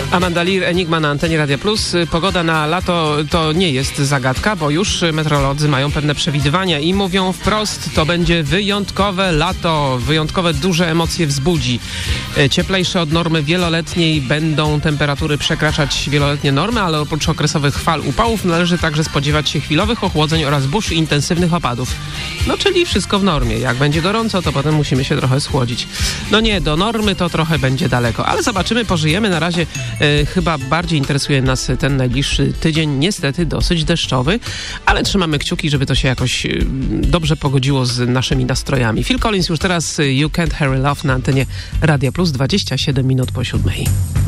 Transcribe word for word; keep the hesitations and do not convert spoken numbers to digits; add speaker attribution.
Speaker 1: Amanda Lear, Enigma na antenie Radia Plus. Pogoda na lato to nie jest zagadka, bo już meteorolodzy mają pewne przewidywania i mówią wprost, to będzie wyjątkowe lato, wyjątkowe duże emocje wzbudzi. Cieplejsze od normy wieloletniej, będą temperatury przekraczać wieloletnie normy, ale oprócz okresowych fal upałów należy także spodziewać się chwilowych ochłodzeń oraz burz i intensywnych opadów. No czyli wszystko w normie. Jak będzie gorąco, to potem musimy się trochę schłodzić. No nie, do normy to trochę będzie daleko, ale zobaczymy, pożyjemy. Na razie e, chyba bardziej interesuje nas ten najbliższy tydzień, niestety dosyć deszczowy, ale trzymamy kciuki, żeby to się jakoś e, dobrze pogodziło z naszymi nastrojami. Phil Collins już teraz, You Can't Hurry Love na antenie Radia Plus, dwadzieścia siedem minut po siódmej.